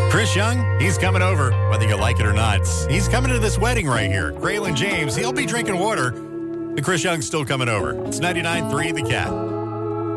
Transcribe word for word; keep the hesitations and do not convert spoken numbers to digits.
Chris Young, he's coming over, whether you like it or not. He's coming to this wedding right here. Graylin James, he'll be drinking water. And Chris Young's still coming over. It's ninety-nine point three The Cat.